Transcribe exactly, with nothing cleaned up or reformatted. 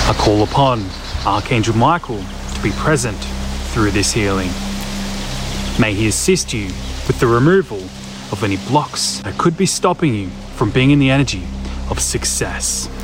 I call upon Archangel Michael to be present through this healing. May he assist you with the removal of any blocks that could be stopping you from being in the energy of success.